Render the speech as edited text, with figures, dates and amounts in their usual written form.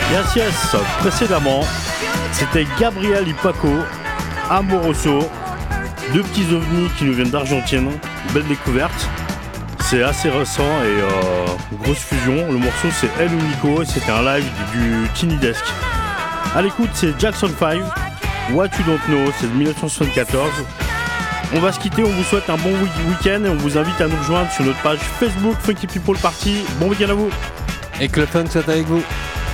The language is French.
Yes, précédemment, c'était Gabriel y Paco, Amoroso, deux petits ovnis qui nous viennent d'Argentine, belle découverte. C'est assez récent et grosse fusion. Le morceau c'est El Unico et c'était un live du Tiny Desk. À l'écoute c'est Jackson 5, What You Don't Know, c'est de 1974. On va se quitter, on vous souhaite un bon week-end et on vous invite à nous rejoindre sur notre page Facebook Funky People Party. Bon week-end à vous. Et que le fun soit avec vous.